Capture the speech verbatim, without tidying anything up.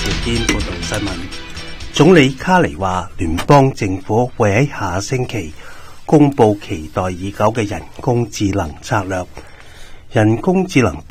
朝堅報道新聞。總理卡尼話，聯邦政府會喺下星期公布期待已久嘅人工智能策略。人工智能